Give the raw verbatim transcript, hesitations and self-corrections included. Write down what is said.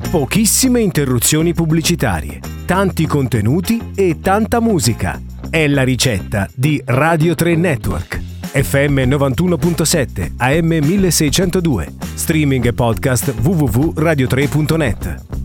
Pochissime interruzioni pubblicitarie, tanti contenuti e tanta musica. È la ricetta di Radio tre Network. F M novantuno virgola sette, A M milleseicentodue. Streaming e podcast w w w punto radio tre punto net.